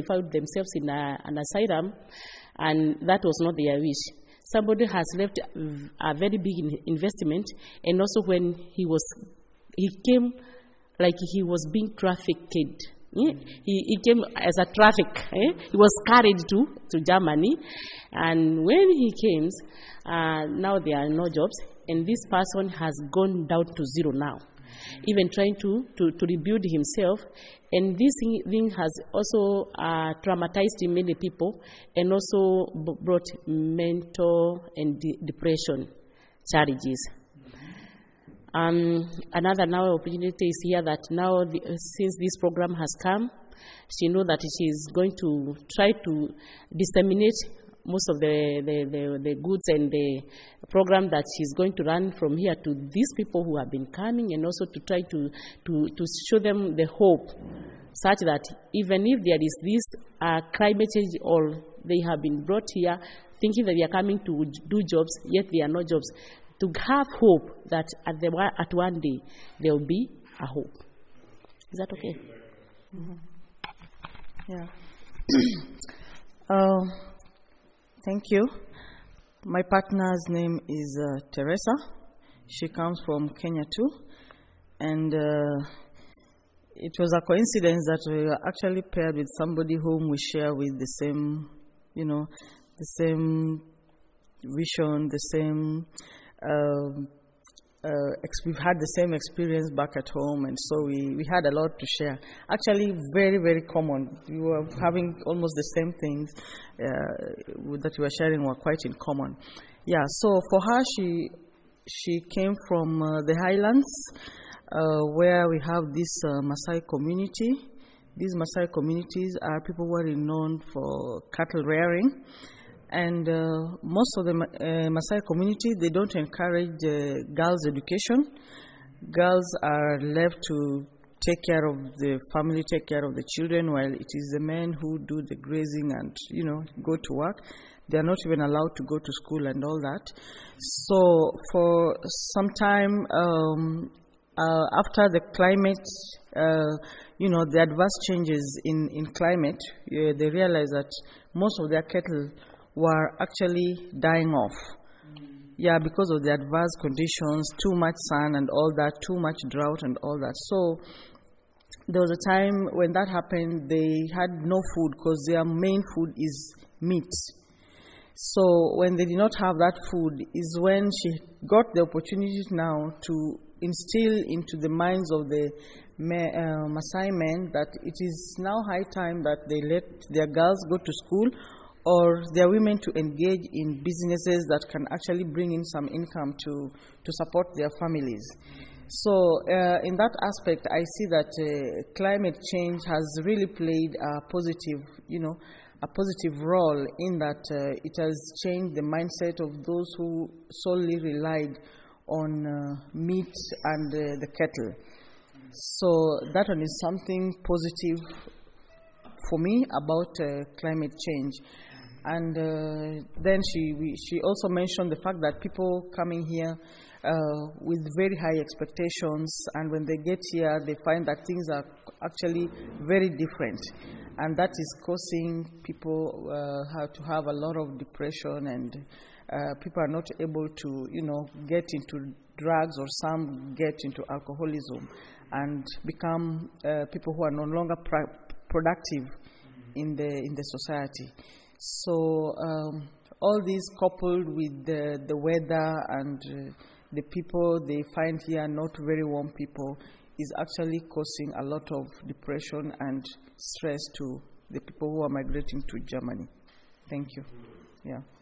found themselves in an asylum, and that was not their wish. Somebody has left a very big investment, and also when he came like he was being trafficked. He came as a traffic. He was carried to Germany, and when he came, now there are no jobs, and this person has gone down to zero now, even trying to rebuild himself. And this thing has also traumatized many people, and also brought mental and depression challenges. Another now opportunity is here that now, since this program has come, she knows that she is going to try to disseminate most of the goods and the program that she's going to run from here to these people who have been coming, and also to try to show them the hope, such that even if there is this climate change, or they have been brought here thinking that they are coming to do jobs, yet there are no jobs, to have hope that at one day there will be a hope. Is that okay? Mm-hmm. Yeah. Thank you. My partner's name is Teresa. She comes from Kenya too. And it was a coincidence that we were actually paired with somebody whom we share with the same, the same vision, the same... we've had the same experience back at home, and so we had a lot to share. Actually, very, very common. We were having almost the same things that we were sharing were quite in common. Yeah, so for her, she came from the highlands, where we have this Maasai community. These Maasai communities are people who are renowned for cattle rearing. And most of the Maasai community, they don't encourage girls' education. Girls are left to take care of the family, take care of the children, while it is the men who do the grazing and, go to work. They are not even allowed to go to school and all that. So for some time, after the climate, the adverse changes in climate, they realized that most of their cattle were actually dying off. Yeah, because of the adverse conditions, too much sun and all that, too much drought and all that. So there was a time when that happened, they had no food because their main food is meat. So when they did not have that food is when she got the opportunity now to instill into the minds of the Maasai men that it is now high time that they let their girls go to school, or their women to engage in businesses that can actually bring in some income to support their families. So in that aspect, I see that climate change has really played a positive role in that it has changed the mindset of those who solely relied on meat and the cattle. So that one is something positive for me about climate change. And then she also mentioned the fact that people coming here with very high expectations, and when they get here, they find that things are actually very different, and that is causing people to have a lot of depression, and people are not able to, get into drugs, or some get into alcoholism and become people who are no longer productive in the society. So all these coupled with the weather and the people they find here not very warm people is actually causing a lot of depression and stress to the people who are migrating to Germany. Thank you. Yeah.